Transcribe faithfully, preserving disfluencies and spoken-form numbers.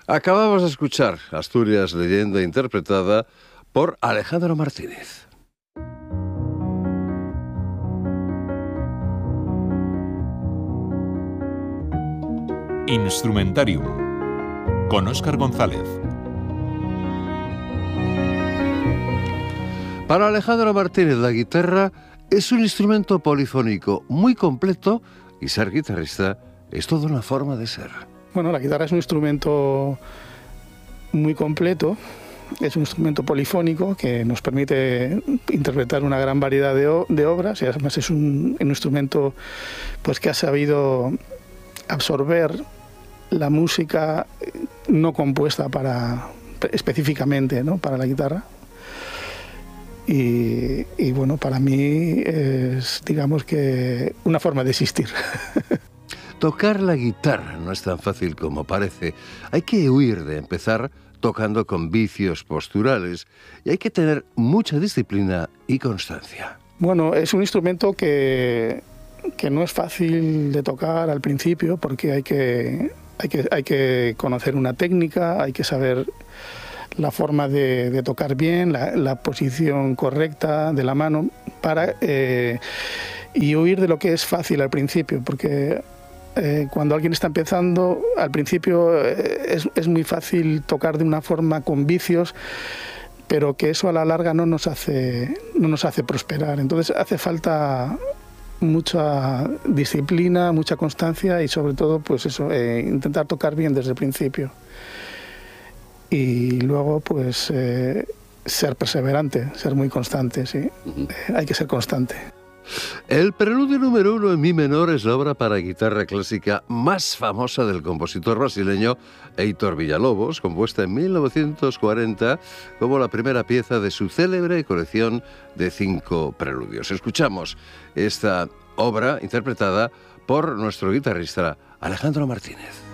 Acabamos de escuchar Asturias, leyenda interpretada por Alejandro Martínez. Instrumentarium con Óscar González. Para Alejandro Martínez, la guitarra es un instrumento polifónico muy completo y ser guitarrista es toda una forma de ser. Bueno, la guitarra es un instrumento muy completo, es un instrumento polifónico que nos permite interpretar una gran variedad de, o de obras y además es un, un instrumento pues, que ha sabido absorber la música no compuesta para, específicamente, ¿no? para la guitarra. Y, y bueno, para mí es, digamos que, una forma de existir. Tocar la guitarra no es tan fácil como parece. Hay que huir de empezar tocando con vicios posturales y hay que tener mucha disciplina y constancia. Bueno, es un instrumento que, que no es fácil de tocar al principio porque hay que, hay que, hay que conocer una técnica, hay que saber la forma de, de tocar bien, la, la posición correcta de la mano para, eh, y huir de lo que es fácil al principio, porque eh, cuando alguien está empezando, al principio eh, es, es muy fácil tocar de una forma con vicios, pero que eso a la larga no nos hace, no nos hace prosperar. Entonces hace falta mucha disciplina, mucha constancia y sobre todo pues eso, eh, intentar tocar bien desde el principio. Y luego, pues, eh, ser perseverante, ser muy constante, sí. Uh-huh. eh, hay que ser constante. El preludio número uno en mi menor es la obra para guitarra clásica más famosa del compositor brasileño Heitor Villa-Lobos, compuesta en mil novecientos cuarenta como la primera pieza de su célebre colección de cinco preludios. Escuchamos esta obra interpretada por nuestro guitarrista Alejandro Martínez.